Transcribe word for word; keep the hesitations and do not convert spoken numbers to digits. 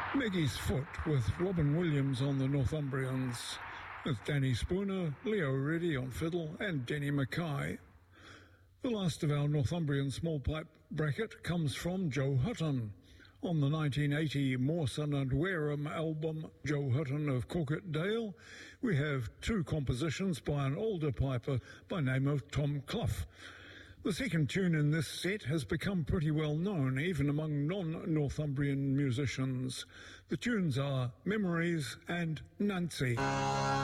Maggie's Foot with Robin Williams on the Northumbrians, with Danny Spooner, Leo Reddy on fiddle and Denny Mackay. The last of our Northumbrian small pipe bracket comes from Joe Hutton. On the nineteen eighty Mawson and Wareham album Joe Hutton of Coquetdale, we have two compositions by an older piper by name of Tom Clough. The second tune in this set has become pretty well known, even among non-Northumbrian musicians. The tunes are Memories and Nancy.